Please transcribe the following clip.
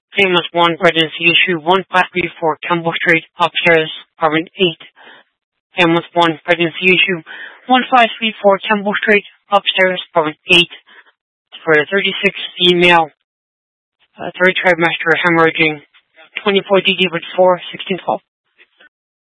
Famous 1, Pregnancy Issue 1534, Temple Street, upstairs, apartment 8. Famous 1, Pregnancy Issue 1534, Temple Street, upstairs, apartment 8. For the 36 female, 3rd trimester hemorrhaging, 24 DD with 4, 1612.